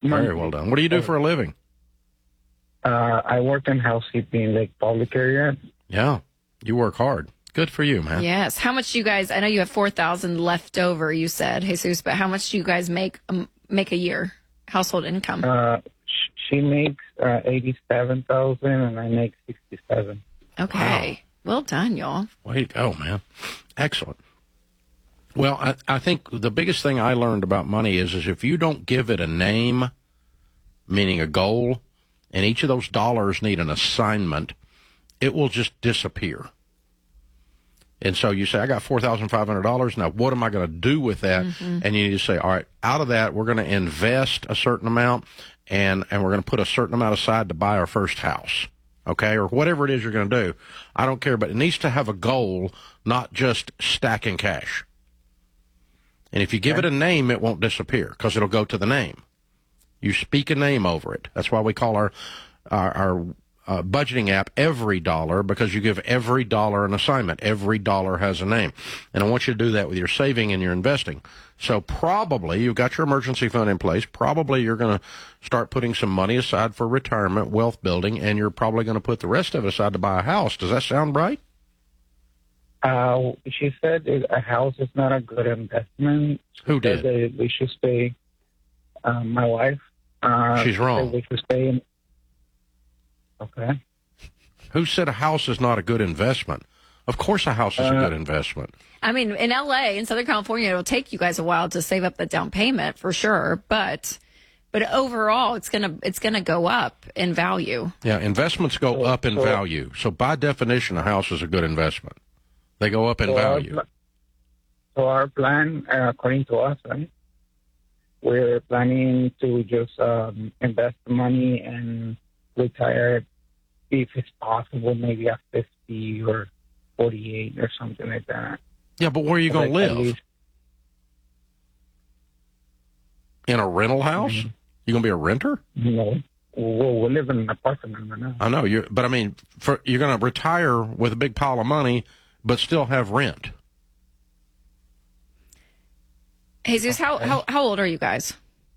Very well done. What do you do for a living? I work in housekeeping, like public area. Yeah, you work hard. Good for you, man. Yes. How much do you guys? I know you have $4,000 left over. You said, Jesus, but how much do you guys make a year? Household income? She makes 87,000, and I make 67. Okay. Wow. Well done, y'all. Way to go, man. Excellent. Well, I think the biggest thing I learned about money is if you don't give it a name, meaning a goal, and each of those dollars need an assignment, it will just disappear. And so you say, I got $4,500. Now, what am I going to do with that? Mm-hmm. And you need to say, all right, out of that, we're going to invest a certain amount, and we're going to put a certain amount aside to buy our first house, okay, or whatever it is you're going to do. I don't care, but it needs to have a goal, not just stacking cash. And if you give it a name, it won't disappear because it'll go to the name. You speak a name over it. That's why we call our budgeting app Every Dollar, because you give every dollar an assignment. Every dollar has a name. And I want you to do that with your saving and your investing. So probably you've got your emergency fund in place. Probably you're going to start putting some money aside for retirement, wealth building, and you're probably going to put the rest of it aside to buy a house. Does that sound right? She said a house is not a good investment. Who did? We should stay. My wife. She's wrong. We should stay in. Okay. Who said a house is not a good investment? Of course a house is a good investment. I mean, in L.A., in Southern California, it'll take you guys a while to save up the down payment for sure, but overall, it's gonna go up in value. Yeah, investments go up in value. So by definition, a house is a good investment. They go up in value. So our plan, according to us, right, we're planning to just invest the money and retire, if it's possible, maybe at 50 or 48 or something like that. Yeah, but where are you going to live? In a rental house? Mm-hmm. You going to be a renter? No. Well, we live in an apartment right now. I know, but I mean, you're going to retire with a big pile of money, but still have rent. Jesus, how old are you guys?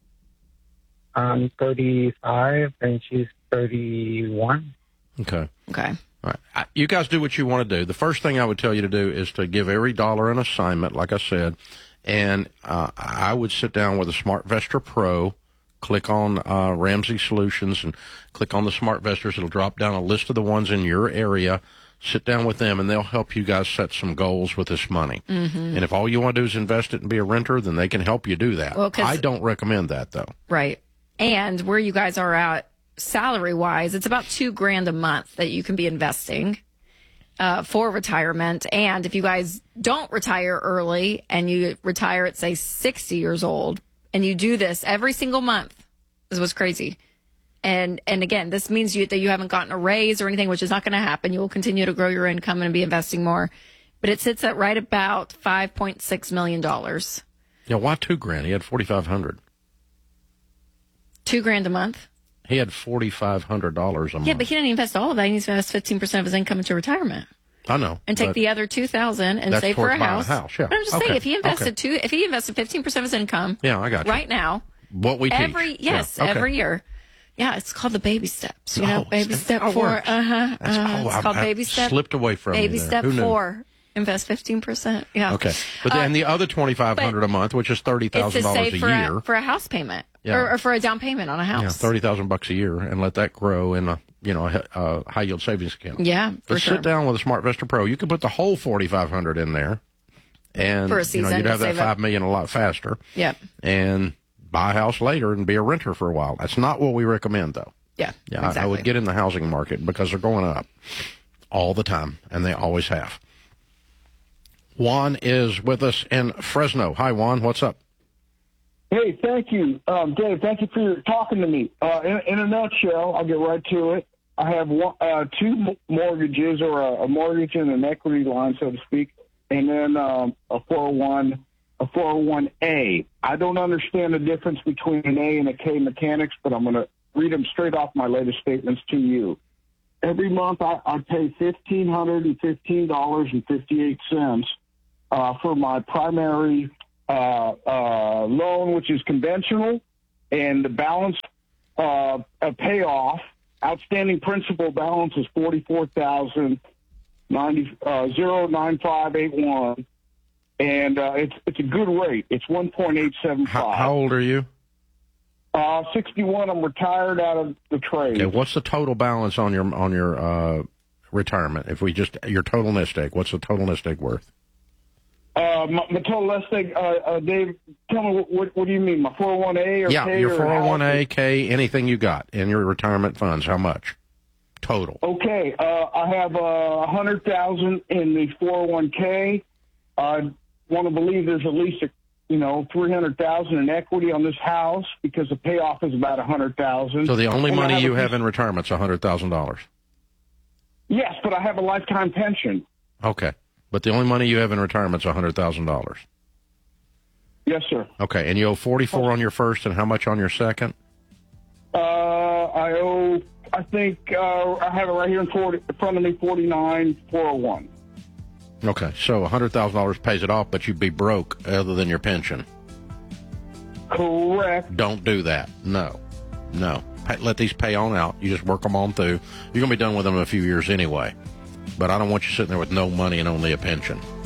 I'm 35 and she's 31. Okay. All right. You guys do what you want to do. The first thing I would tell you to do is to give every dollar an assignment, like I said, and I would sit down with a SmartVestor Pro, click on Ramsey Solutions, and click on the SmartVestors. It'll drop down a list of the ones in your area. Sit down with them, and they'll help you guys set some goals with this money. Mm-hmm. And if all you want to do is invest it and be a renter, then they can help you do that. Well, I don't recommend that, though. Right. And where you guys are at salary-wise, it's about $2,000 a month that you can be investing for retirement. And if you guys don't retire early and you retire at, say, 60 years old, and you do this every single month, this was crazy. And again, this means that you haven't gotten a raise or anything, which is not going to happen. You will continue to grow your income and be investing more. But it sits at right about $5.6 million. Yeah, why $2,000? He had $4,500. $2,000 a month? He had $4,500 a month. Yeah, but he didn't invest all of that. He needs to invest 15% of his income into retirement. I know. And take the other $2,000 and save for a house. Yeah. But I'm just saying, if he invested 15% of his income, I got you. right now, what we teach, every year. Yeah, it's called the baby steps. You know, baby step 4. It's called baby step. Slipped away from baby step 4. Invest 15%. Yeah. Okay. But then the other $2,500 a month, which is $30,000 a year for a house payment, or for a down payment on a house. Yeah, $30,000 a year, and let that grow in a high yield savings account. Yeah, for sure. Sit down with a SmartVestor Pro. You can put the whole $4,500 in there, and for a season, you'd have that $5 million a lot faster. Yep. And buy a house later and be a renter for a while. That's not what we recommend, though. Yeah. Exactly. I would get in the housing market because they're going up all the time, and they always have. Juan is with us in Fresno. Hi, Juan. What's up? Hey, thank you. Dave, thank you for talking to me. In a nutshell, I'll get right to it. I have two mortgages, or a mortgage and an equity line, so to speak, and then a 401A. I don't understand the difference between an A and a K mechanics, but I'm going to read them straight off my latest statements to you. Every month I pay $1,515.58 for my primary loan, which is conventional, and the balance a payoff, outstanding principal balance is $44,095.81, and it's a good rate. It's 1.875. How old are you? 61. I'm retired out of the trade. Okay, what's the total balance on your retirement? If we just your total nest egg, what's the total nest egg worth? My total nest egg, Dave, tell me what do you mean? My 401A or K your or 401A, K, anything you got in your retirement funds? How much total? Okay, I have $100,000 in the 401K. I want to believe there's at least $300,000 in equity on this house because the payoff is about $100,000. So the only money you have in retirement is $100,000. Yes, but I have a lifetime pension. Okay, but the only money you have in retirement is $100,000. Yes, sir. Okay, and you owe 44 on your first, and how much on your second? I owe. I think I have it right here in front of me. 49,401. Okay, so $100,000 pays it off, but you'd be broke other than your pension. Correct. Don't do that. No. Let these pay on out. You just work them on through. You're going to be done with them in a few years anyway. But I don't want you sitting there with no money and only a pension.